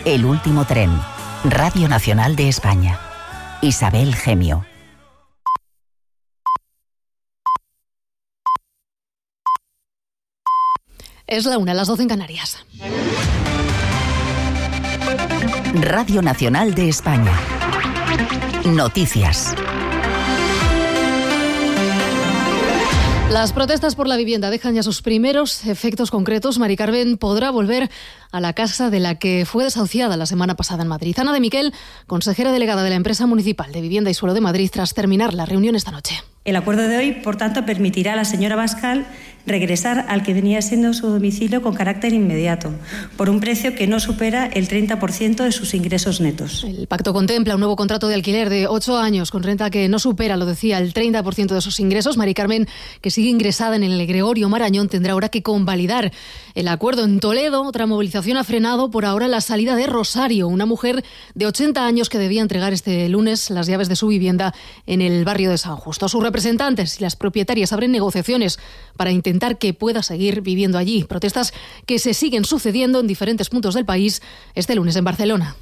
El último tren. Radio Nacional de España. Isabel Gemio. Es la 1, las 12 en Canarias. Radio Nacional de España. Noticias. Las protestas por la vivienda dejan ya sus primeros efectos concretos. Mari Carmen podrá volver a la casa de la que fue desahuciada la semana pasada en Madrid. Ana de Miquel, consejera delegada de la Empresa Municipal de Vivienda y Suelo de Madrid, tras terminar la reunión esta noche. El acuerdo de hoy, por tanto, permitirá a la señora Bascal regresar al que venía siendo su domicilio con carácter inmediato, por un precio que no supera el 30% de sus ingresos netos. El pacto contempla un nuevo contrato de alquiler de 8 años con renta que no supera, lo decía, el 30% de sus ingresos. Mari Carmen, que sigue ingresada en el Gregorio Marañón, tendrá ahora que convalidar el acuerdo. En Toledo, otra movilización ha frenado por ahora la salida de Rosario, una mujer de 80 años que debía entregar este lunes las llaves de su vivienda en el barrio de San Justo. Sus representantes y las propietarias abren negociaciones para intentar que pueda seguir viviendo allí. Protestas que se siguen sucediendo en diferentes puntos del país este lunes en Barcelona.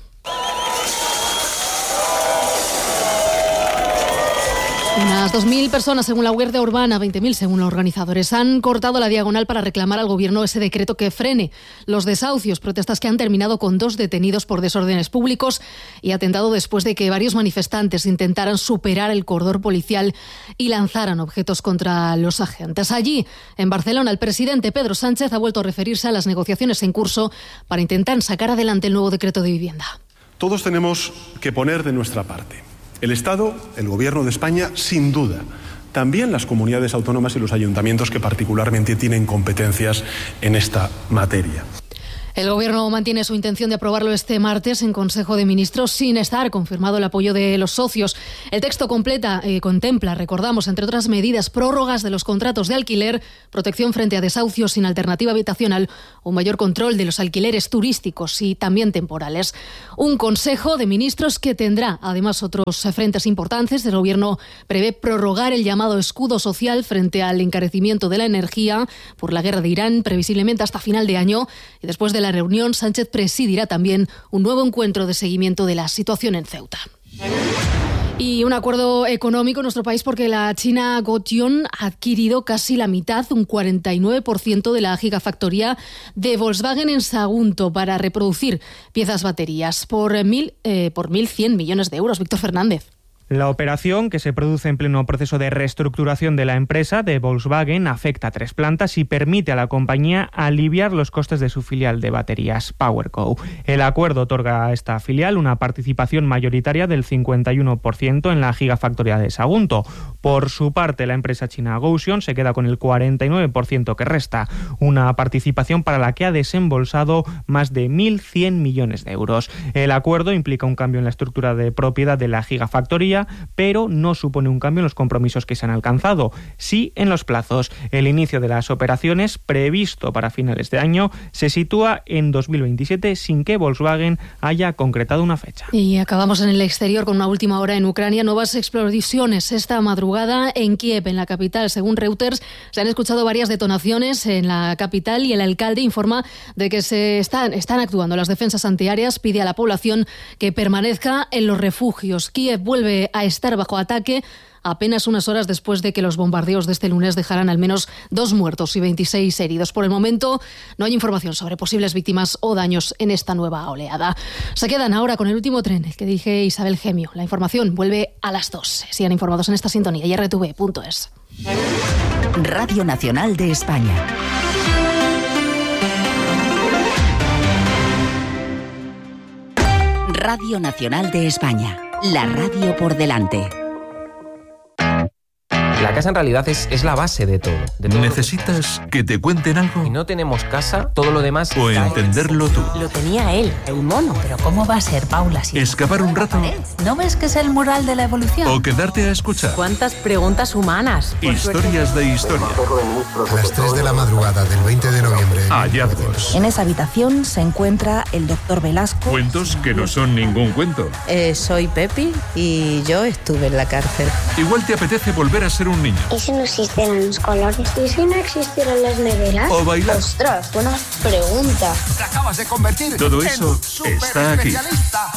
Unas 2.000 personas, según la Guardia Urbana, 20.000 según los organizadores, han cortado la diagonal para reclamar al gobierno ese decreto que frene los desahucios. Protestas que han terminado con 2 detenidos por desórdenes públicos y atentado después de que varios manifestantes intentaran superar el cordón policial y lanzaran objetos contra los agentes. Allí, en Barcelona, el presidente Pedro Sánchez ha vuelto a referirse a las negociaciones en curso para intentar sacar adelante el nuevo decreto de vivienda. Todos tenemos que poner de nuestra parte. El Estado, el Gobierno de España, sin duda. También las comunidades autónomas y los ayuntamientos que particularmente tienen competencias en esta materia. El Gobierno mantiene su intención de aprobarlo este martes en Consejo de Ministros sin estar confirmado el apoyo de los socios. El texto contempla, recordamos, entre otras medidas, prórrogas de los contratos de alquiler, protección frente a desahucios sin alternativa habitacional o mayor control de los alquileres turísticos y también temporales. Un Consejo de Ministros que tendrá además otros frentes importantes. El Gobierno prevé prorrogar el llamado escudo social frente al encarecimiento de la energía por la guerra de Irán, previsiblemente hasta final de año, y después de la reunión, Sánchez presidirá también un nuevo encuentro de seguimiento de la situación en Ceuta. Y un acuerdo económico en nuestro país porque la China Gotion ha adquirido casi la mitad, un 49% de la gigafactoría de Volkswagen en Sagunto para reproducir piezas baterías por 1.100 millones de euros. Víctor Fernández. La operación, que se produce en pleno proceso de reestructuración de la empresa de Volkswagen, afecta a 3 plantas y permite a la compañía aliviar los costes de su filial de baterías, PowerCo. El acuerdo otorga a esta filial una participación mayoritaria del 51% en la gigafactoría de Sagunto. Por su parte, la empresa china Gotion se queda con el 49% que resta, una participación para la que ha desembolsado más de 1.100 millones de euros. El acuerdo implica un cambio en la estructura de propiedad de la gigafactoría, pero no supone un cambio en los compromisos que se han alcanzado, sí en los plazos. El inicio de las operaciones, previsto para finales de año, se sitúa en 2027 sin que Volkswagen haya concretado una fecha. Y acabamos en el exterior con una última hora en Ucrania. Nuevas explosiones esta madrugada en Kiev, en la capital. Según Reuters, se han escuchado varias detonaciones en la capital y el alcalde informa de que están actuando las defensas antiaéreas. Pide a la población que permanezca en los refugios. Kiev vuelve a estar bajo ataque apenas unas horas después de que los bombardeos de este lunes dejaran al menos 2 muertos y 26 heridos. Por el momento no hay información sobre posibles víctimas o daños en esta nueva oleada. Se quedan ahora con el último tren, el que dije Isabel Gemio. La información vuelve a las 2. Sigan informados en esta sintonía y rtv.es. Radio Nacional de España. Radio Nacional de España. La radio por delante. La casa en realidad es la base de todo. ¿Necesitas que te cuenten algo? Si no tenemos casa, todo lo demás... O entenderlo tú. Lo tenía él, un mono. Pero ¿cómo va a ser, Paula? Si ¿escapar un rato? ¿No ves que es el mural de la evolución? ¿O quedarte a escuchar? ¿Cuántas preguntas humanas? Historias de historia. A las 3 de la madrugada del 20 de noviembre. Hallazgos. En esa habitación se encuentra el doctor Velasco. Cuentos que no son ningún cuento. Soy Pepi y yo estuve en la cárcel. Igual te apetece volver a ser un niño. ¿Y si no existieran los colores? ¿Y si no existieran las neveras? O bailar. ¡Ostras, buena pregunta! Te acabas de convertir Todo en eso un está aquí. superespecialista.